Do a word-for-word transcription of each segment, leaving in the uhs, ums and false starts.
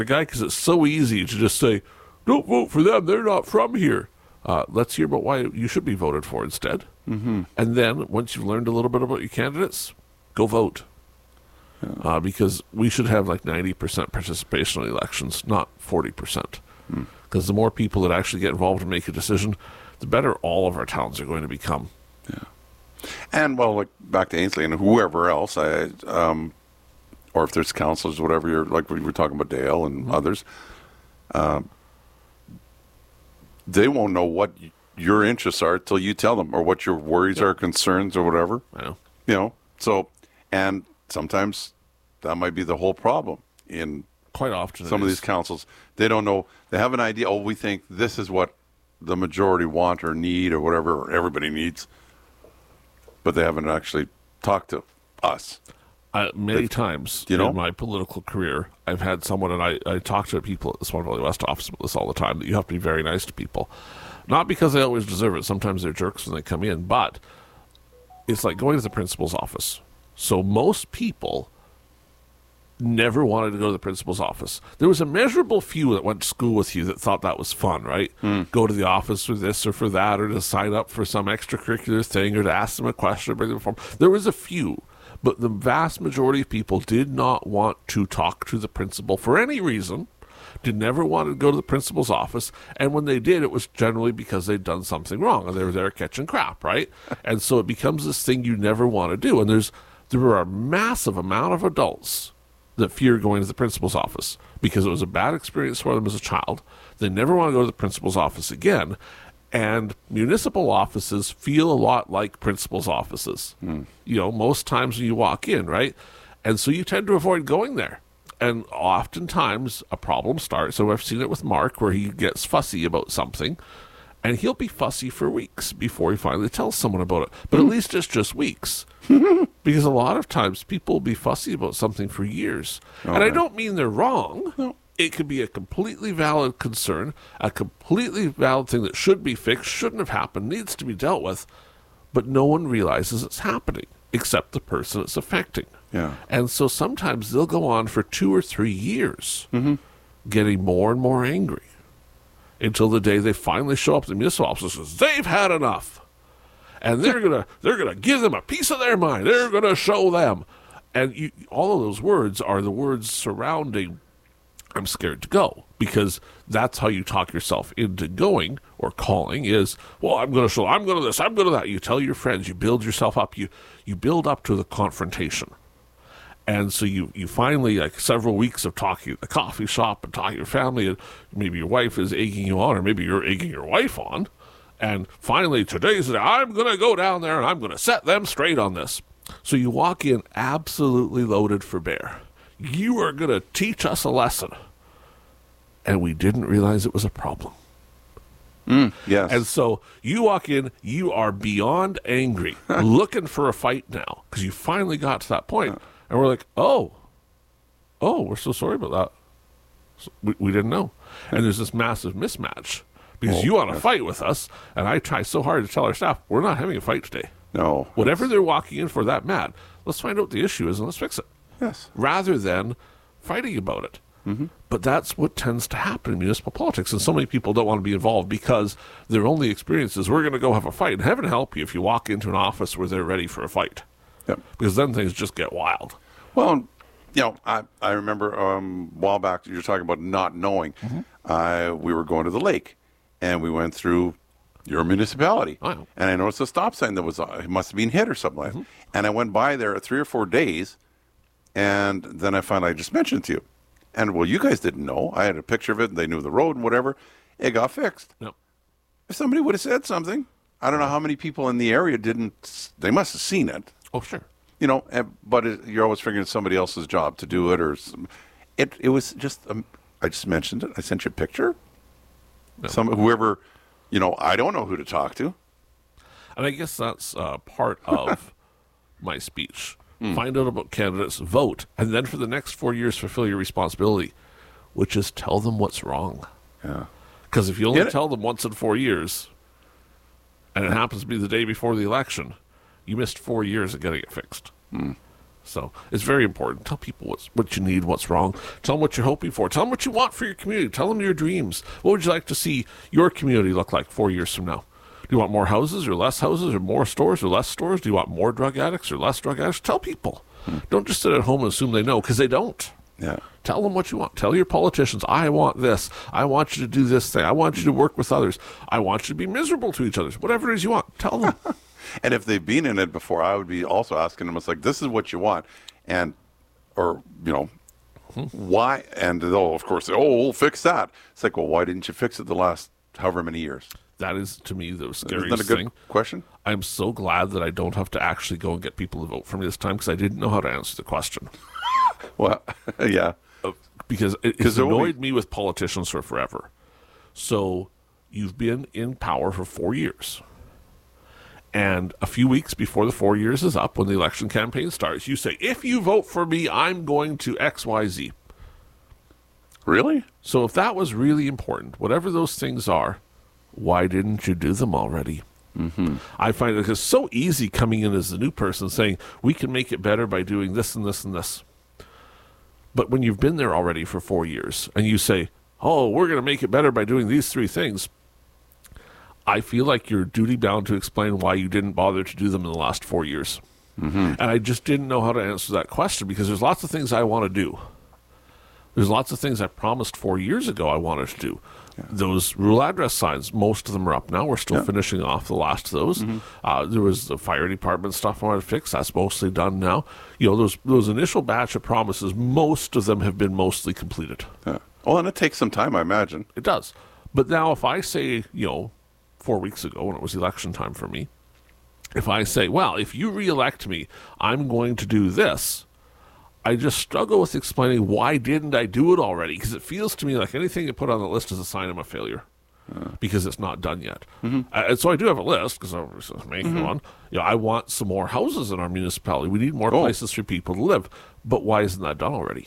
guy, because it's so easy to just say, don't vote for them, they're not from here. Uh, let's hear about why you should be voted for instead. Mm-hmm. And then, once you've learned a little bit about your candidates, go vote. Yeah. Uh, because we should have like ninety percent participation in elections, not forty percent. Because mm. the more people that actually get involved and make a decision, the better all of our towns are going to become. Yeah. And, well, like back to Ainsley and whoever else, I, um, or if there's councils or whatever, you're, like we were talking about Dale and mm-hmm. others, uh, they won't know what your interests are until you tell them, or what your worries yeah. are, concerns, or whatever. I know. You know, so, and sometimes that might be the whole problem in quite often some of these councils. They don't know, they have an idea, oh, we think this is what the majority want or need or whatever, or everybody needs, but they haven't actually talked to us. Uh, many They've, times you know? in my political career, I've had someone, and I, I talk to people at the Swan Valley West office about this all the time, that you have to be very nice to people. Not because they always deserve it. Sometimes they're jerks when they come in, but it's like going to the principal's office. So most people never wanted to go to the principal's office. There was a measurable few that went to school with you that thought that was fun, right? Mm. Go to the office for this or for that, or to sign up for some extracurricular thing, or to ask them a question or bring them a form. There was a few, but the vast majority of people did not want to talk to the principal for any reason, did never want to go to the principal's office, and when they did, it was generally because they'd done something wrong, and they were there catching crap, right? And so it becomes this thing you never want to do, and there's there are a massive amount of adults that fear going to the principal's office because it was a bad experience for them as a child. They never want to go to the principal's office again. And municipal offices feel a lot like principal's offices. Mm. You know, most times when you walk in, right? And so you tend to avoid going there. And oftentimes a problem starts. So I've seen it with Mark, where he gets fussy about something, and he'll be fussy for weeks before he finally tells someone about it. But mm. at least it's just weeks. Because a lot of times people will be fussy about something for years. Oh, and I don't mean they're wrong. No. It could be a completely valid concern, a completely valid thing that should be fixed, shouldn't have happened, needs to be dealt with, but no one realizes it's happening except the person it's affecting. Yeah. And so sometimes they'll go on for two or three years mm-hmm. getting more and more angry until the day they finally show up at the municipal office and says, they've had enough. And they're gonna they're gonna give them a piece of their mind. They're gonna show them, and you, all of those words are the words surrounding "I'm scared to go," because that's how you talk yourself into going or calling. Is, well, I'm gonna show, I'm gonna this, I'm gonna that. You tell your friends, you build yourself up, you you build up to the confrontation, and so you you finally, like several weeks of talking at the coffee shop and talking to your family, and maybe your wife is egging you on, or maybe you're egging your wife on. And finally, today's the day, I'm going to go down there and I'm going to set them straight on this. So you walk in absolutely loaded for bear. You are going to teach us a lesson. And we didn't realize it was a problem. Mm, yes. And so you walk in, you are beyond angry, looking for a fight now, because you finally got to that point. And we're like, oh, oh, we're so sorry about that. So we, we didn't know. And there's this massive mismatch. Because oh, you want to yes. fight with us, and I try so hard to tell our staff, we're not having a fight today. No. Whatever they're walking in for that mad, let's find out what the issue is and let's fix it. Yes. Rather than fighting about it. Mm-hmm. But that's what tends to happen in municipal politics, and so many people don't want to be involved because their only experience is, we're going to go have a fight. And heaven help you if you walk into an office where they're ready for a fight. Yep. Because then things just get wild. Well, you know, I, I remember um, a while back, you were talking about not knowing. Mm-hmm. Uh, we were going to the lake. And we went through your municipality. Oh. And I noticed a stop sign that was, uh, it must have been hit or something like that. Mm-hmm. And I went by there three or four days, and then I found I just mentioned it to you. And, well, you guys didn't know. I had a picture of it, and they knew the road and whatever. It got fixed. Yep. If somebody would have said something, I don't know how many people in the area didn't, they must have seen it. Oh, sure. You know, but it, you're always figuring it's somebody else's job to do it. or some, It, it was just, um, I just mentioned it. I sent you a picture. No. Some whoever, you know, I don't know who to talk to. And I guess that's uh, part of my speech. Mm. Find out about candidates, vote, and then for the next four years fulfill your responsibility, which is tell them what's wrong. Yeah. Because if you only tell them once in four years, and it happens to be the day before the election, you missed four years of getting it fixed. Mm. So it's very important. Tell people what's, what you need, what's wrong. Tell them what you're hoping for. Tell them what you want for your community. Tell them your dreams. What would you like to see your community look like four years from now? Do you want more houses or less houses or more stores or less stores? Do you want more drug addicts or less drug addicts? Tell people. Hmm. Don't just sit at home and assume they know, because they don't. Yeah. Tell them what you want. Tell your politicians, I want this. I want you to do this thing. I want you to work with others. I want you to be miserable to each other. Whatever it is you want, tell them. And if they've been in it before, I would be also asking them, it's like, this is what you want. And, or, you know, hmm. why? And they'll, of course, say, oh, we'll fix that. It's like, well, why didn't you fix it the last however many years? That is, to me, the scariest Isn't that a good thing. question? I'm so glad that I don't have to actually go and get people to vote for me this time, because I didn't know how to answer the question. Well, yeah. Uh, because it, it's annoyed me with politicians for forever. So you've been in power for four years. And a few weeks before the four years is up, when the election campaign starts, you say, if you vote for me, I'm going to X Y Z. Really? So if that was really important, whatever those things are, why didn't you do them already? Mm-hmm. I find it is so easy coming in as the new person saying, we can make it better by doing this and this and this. But when you've been there already for four years and you say, oh, we're going to make it better by doing these three things, I feel like you're duty bound to explain why you didn't bother to do them in the last four years. Mm-hmm. And I just didn't know how to answer that question, because there's lots of things I want to do. There's lots of things I promised four years ago I wanted to do. Yeah. Those rural address signs, most of them are up now. We're still yeah. finishing off the last of those. Mm-hmm. Uh, there was the fire department stuff I wanted to fix. That's mostly done now. You know, those those initial batch of promises, most of them have been mostly completed. Yeah. Well, and it takes some time, I imagine. It does. But now if I say, you know, four weeks ago when it was election time for me, if I say, well, if you reelect me, I'm going to do this, I just struggle with explaining why didn't I do it already, because it feels to me like anything you put on the list is a sign of a failure, uh. because it's not done yet. Mm-hmm. Uh, and so I do have a list, because I was making mm-hmm. one. You know, I want some more houses in our municipality. We need more oh. places for people to live. But why isn't that done already?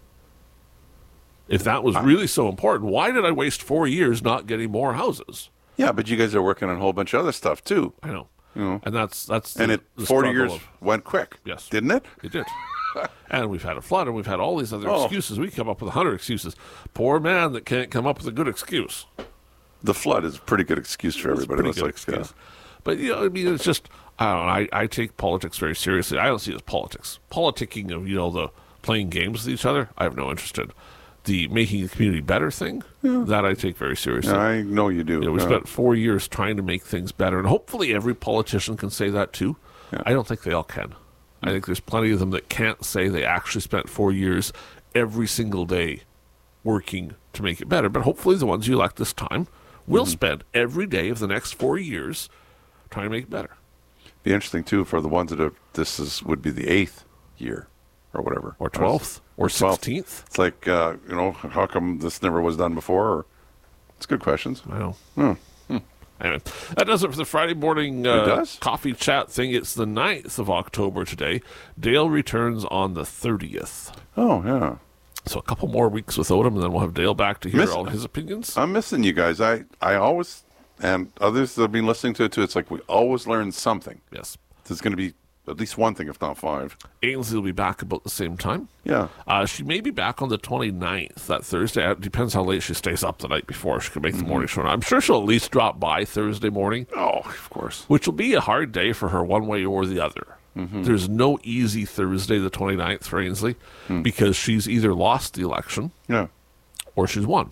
If that was uh. really so important, why did I waste four years not getting more houses? Yeah, but you guys are working on a whole bunch of other stuff, too. I know. You know. And that's... that's and the, it the forty years of, went quick. Yes. Didn't it? It did. And we've had a flood, and we've had all these other oh. excuses. We come up with a hundred excuses. Poor man that can't come up with a good excuse. The flood is a pretty good excuse for everybody. It's a pretty good like, excuse. Yeah. But, you know, I mean, it's just, I don't know, I, I take politics very seriously. I don't see it as politics. Politicking of, you know, the playing games with each other, I have no interest in. The making the community better thing, yeah. that I take very seriously. Yeah, I know you do. You know, we yeah. spent four years trying to make things better, and hopefully every politician can say that too. Yeah. I don't think they all can. I think there's plenty of them that can't say they actually spent four years every single day working to make it better. But hopefully the ones you elect this time will mm-hmm. spend every day of the next four years trying to make it better. Be interesting, too, for the ones that have, this is would be the eighth year or whatever. Or twelfth or sixteenth. It's like, uh, you know, how come this never was done before? Or, it's good questions. I know. Hmm. Anyway, that does it for the Friday morning uh, coffee chat thing. It's the ninth of October today. Dale returns on the thirtieth. Oh, yeah. So a couple more weeks without him, and then we'll have Dale back to hear Miss, all his opinions. I'm missing you guys. I, I always, and others that have been listening to it too, it's like we always learn something. Yes. There's going to be at least one thing, if not five. Ainsley will be back about the same time. Yeah. Uh, she may be back on the twenty-ninth, that Thursday. It depends how late she stays up the night before. She can make mm-hmm. the morning show. I'm sure she'll at least drop by Thursday morning. Oh, of course. Which will be a hard day for her one way or the other. Mm-hmm. There's no easy Thursday, the twenty-ninth, for Ainsley, mm. because she's either lost the election yeah. or she's won.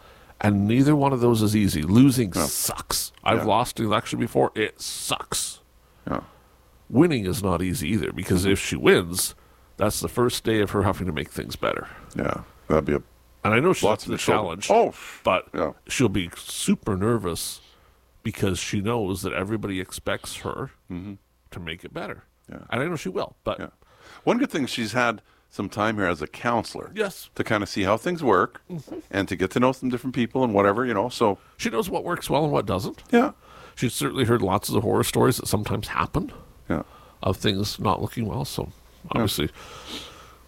And neither one of those is easy. Losing yeah. sucks. I've yeah. lost an election before. It sucks. Yeah. Winning is not easy either, because if she wins, that's the first day of her having to make things better. Yeah, that'd be a and I know she's up to the challenge. Oh, but yeah. she'll be super nervous because she knows that everybody expects her mm-hmm. to make it better. Yeah. And I know she will. But yeah. one good thing, she's had some time here as a counselor. Yes, to kind of see how things work mm-hmm. and to get to know some different people and whatever, you know. So she knows what works well and what doesn't. Yeah, she's certainly heard lots of the horror stories that sometimes happen. Yeah. Of things not looking well, so obviously, yeah.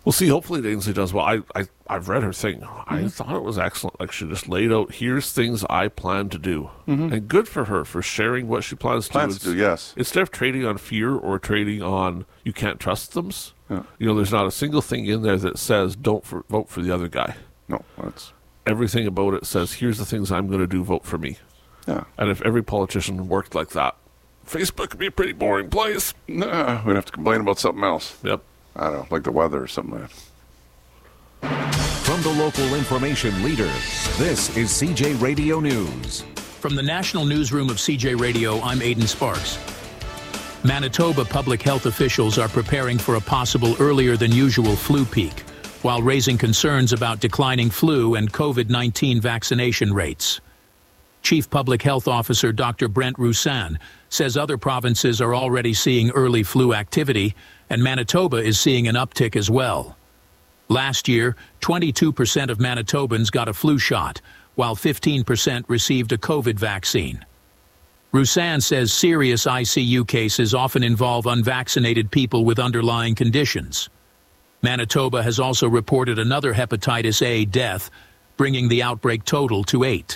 We'll see. Hopefully Ainsley does well. I, I, I've read her thing. Mm-hmm. I thought it was excellent. Like, she just laid out, here's things I plan to do. Mm-hmm. And good for her for sharing what she plans, plans to do. to do. Yes. Instead of trading on fear or trading on you can't trust them, yeah. you know, there's not a single thing in there that says don't for, vote for the other guy. No, that's... Everything about it says, here's the things I'm going to do, vote for me. Yeah. And if every politician worked like that, Facebook would be a pretty boring place. Nah, we'd have to complain about something else. Yep. I don't know, like the weather or something like that. From the local information leader, this is C J Radio News. From the National Newsroom of C J Radio, I'm Aidan Sparks. Manitoba public health officials are preparing for a possible earlier than usual flu peak, while raising concerns about declining flu and COVID nineteen vaccination rates. Chief Public Health Officer Doctor Brent Roussan says other provinces are already seeing early flu activity, and Manitoba is seeing an uptick as well. Last year, twenty-two percent of Manitobans got a flu shot, while fifteen percent received a COVID vaccine. Roussan says serious I C U cases often involve unvaccinated people with underlying conditions. Manitoba has also reported another hepatitis A death, bringing the outbreak total to eight.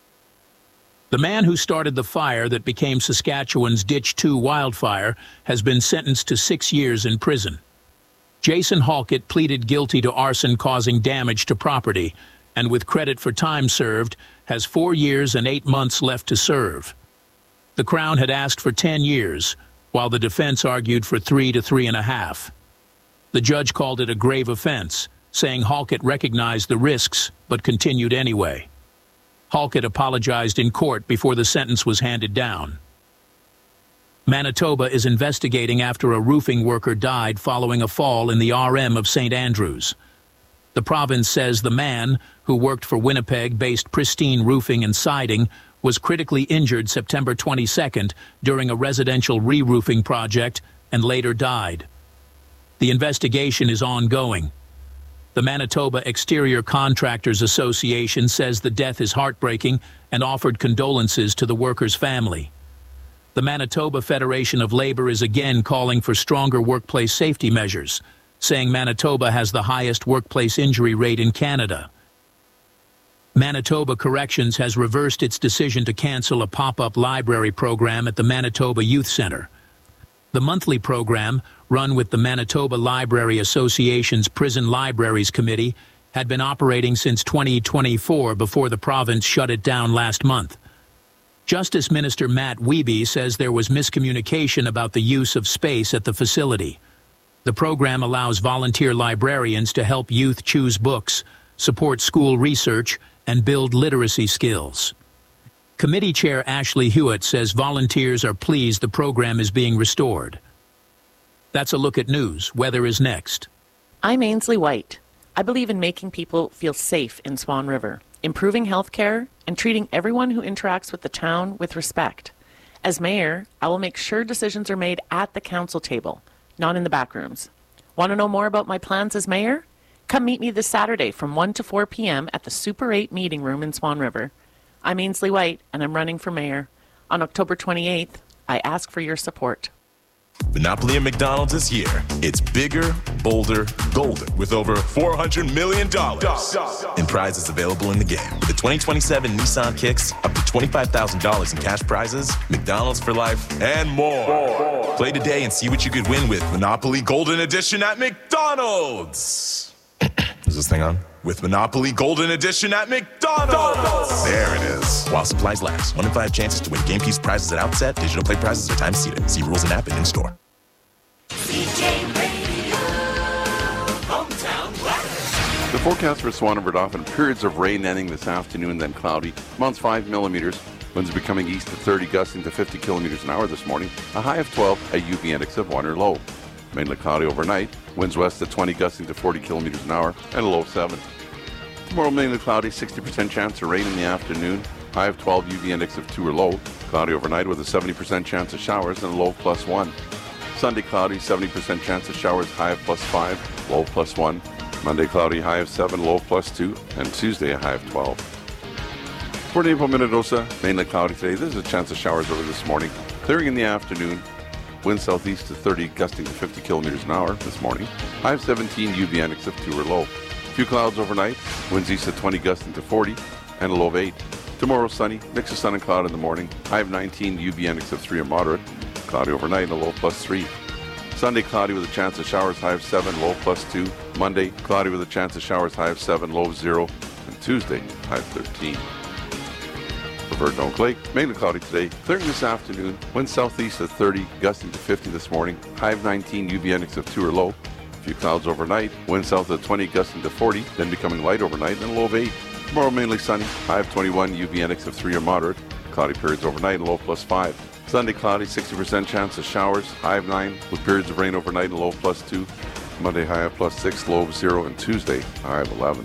The man who started the fire that became Saskatchewan's Ditch two wildfire has been sentenced to six years in prison. Jason Halkett pleaded guilty to arson causing damage to property, and with credit for time served, has four years and eight months left to serve. The Crown had asked for ten years, while the defense argued for three to three and a half. The judge called it a grave offense, saying Halkett recognized the risks but continued anyway. Halkett apologized in court before the sentence was handed down. Manitoba is investigating after a roofing worker died following a fall in the R M of Saint Andrews. The province says the man, who worked for Winnipeg-based Pristine Roofing and Siding, was critically injured September twenty-second during a residential re-roofing project and later died. The investigation is ongoing. The Manitoba Exterior Contractors Association says the death is heartbreaking and offered condolences to the worker's family. The Manitoba Federation of Labor is again calling for stronger workplace safety measures, saying Manitoba has the highest workplace injury rate in Canada. Manitoba Corrections has reversed its decision to cancel a pop-up library program at the Manitoba Youth Centre. The monthly program, run with the Manitoba Library Association's Prison Libraries Committee, had been operating since twenty twenty-four before the province shut it down last month. Justice Minister Matt Wiebe says there was miscommunication about the use of space at the facility. The program allows volunteer librarians to help youth choose books, support school research, and build literacy skills. Committee Chair Ashley Hewitt says volunteers are pleased the program is being restored. That's a look at news. Weather is next. I'm Ainsley White. I believe in making people feel safe in Swan River, improving health care, and treating everyone who interacts with the town with respect. As mayor, I will make sure decisions are made at the council table, not in the back rooms. Want to know more about my plans as mayor? Come meet me this Saturday from one to four p.m. at the Super eight meeting room in Swan River. I'm Ainsley White, and I'm running for mayor. On October twenty-eighth, I ask for your support. Monopoly at McDonald's is here. It's bigger, bolder, golden, with over four hundred million dollars in prizes available in the game. With the twenty twenty-seven Nissan Kicks, up to twenty-five thousand dollars in cash prizes, McDonald's for life, and more. more. Play today and see what you could win with Monopoly Golden Edition at McDonald's. Is this thing on? With Monopoly Golden Edition at McDonald's. There it is. While supplies last. One in five chances to win game piece prizes at outset. Digital play prizes are time seated. See rules and app and in-store. C J Radio, hometown weather. The forecast for Swan River often periods of rain ending this afternoon, then cloudy. Amounts five millimeters. Winds becoming east to thirty, gusting to fifty kilometers an hour this morning. A high of twelve, a U V index of one or low. Mainly cloudy overnight. Winds west to twenty, gusting to forty kilometers an hour, and a low of seven. Tomorrow mainly cloudy, sixty percent chance of rain in the afternoon. High of twelve, U V index of two or low. Cloudy overnight with a seventy percent chance of showers and a low of plus one. Sunday cloudy, seventy percent chance of showers, high of plus five, low of plus one. Monday cloudy, high of seven, low of plus two. And Tuesday a high of twelve. For Naples, Minnedosa, mainly cloudy today. There's a chance of showers over this morning. Clearing in the afternoon. wind southeast to thirty, gusting to fifty kilometers an hour this morning. High of seventeen, U V index of two or low. Few clouds overnight, winds east at twenty, gusting to forty, and a low of eight. Tomorrow sunny, mix of sun and cloud in the morning. High of nineteen, U V index of three or moderate. Cloudy overnight and a low plus three. Sunday cloudy with a chance of showers, high of seven, low plus two. Monday cloudy with a chance of showers, high of seven, low of zero. And Tuesday, high of thirteen. For Verdun Oak Lake, mainly cloudy today, clearing this afternoon. Wind southeast at thirty, gusting to fifty this morning. High of nineteen, U V index of two or low. Few clouds overnight. Wind south at twenty, gusting to forty, then becoming light overnight, and a low of eight. Tomorrow mainly sunny. High of twenty-one, U V index of three or moderate. Cloudy periods overnight, and low plus five. Sunday cloudy, sixty percent chance of showers. High of nine, with periods of rain overnight, and low plus two. Monday high of plus six, low of zero, and Tuesday high of eleven.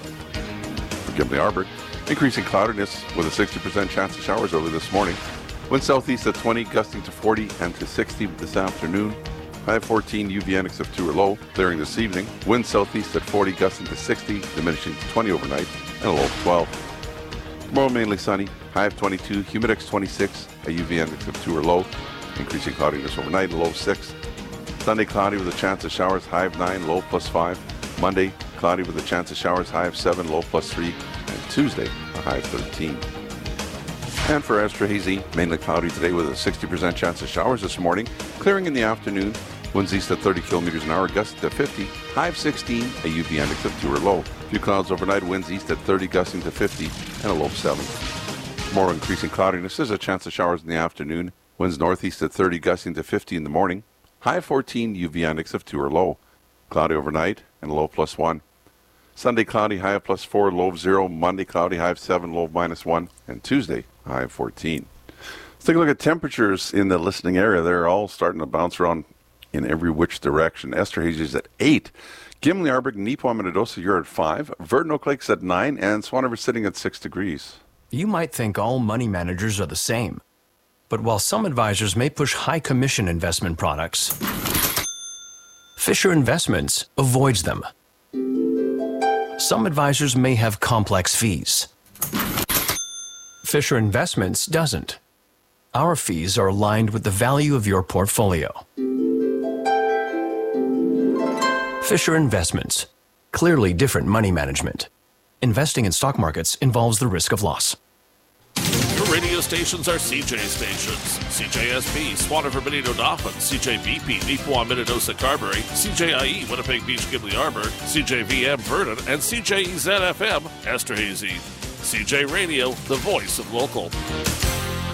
For Gimli Arbor, increasing cloudiness with a sixty percent chance of showers early this morning. Wind southeast at twenty, gusting to forty and to sixty this afternoon. High of fourteen, U V index of two or low, clearing this evening. Wind southeast at forty, gusting to sixty, diminishing to twenty overnight, and a low of twelve. Tomorrow mainly sunny. High of twenty-two, humidex twenty-six, a U V index of two or low, increasing cloudiness overnight, a low of six. Sunday cloudy with a chance of showers, high of nine, low plus five. Monday cloudy with a chance of showers, high of seven, low plus three. And Tuesday, a high of thirteen. And for Esterhazy, mainly cloudy today with a sixty percent chance of showers this morning, clearing in the afternoon. Winds east at thirty kilometers an hour, gusting to fifty. High of sixteen, a U V index of two or low. Few clouds overnight, winds east at thirty, gusting to fifty, and a low of seven. More increasing cloudiness. There's a chance of showers in the afternoon. Winds northeast at thirty, gusting to fifty in the morning. High of fourteen, U V index of two or low. Cloudy overnight and a low plus one. Sunday cloudy, high of plus four, low of zero. Monday cloudy, high of seven, low of minus one. And Tuesday, high of fourteen. Let's take a look at temperatures in the listening area. They're all starting to bounce around in every which direction. Esterhazy is at eight. Gimli, Arbor, Neepawa, Minnedosa, you're at five. Verdun Oak Lake's at nine. And Swan River sitting at six degrees. You might think all money managers are the same. But while some advisors may push high commission investment products, Fisher Investments avoids them. Some advisors may have complex fees. Fisher Investments doesn't. Our fees are aligned with the value of your portfolio. Fisher Investments. Clearly different money management. Investing in stock markets involves the risk of loss. Your radio stations are C J stations. C J S B, Swan River, Benito, Dauphin. C J V P, Neepawa, Minnedosa, Carberry. C J I E, Winnipeg Beach, Gimli Arbor. C J V M, Verdun. And C J E Z F M, Esterhazy. C J Radio, the voice of local.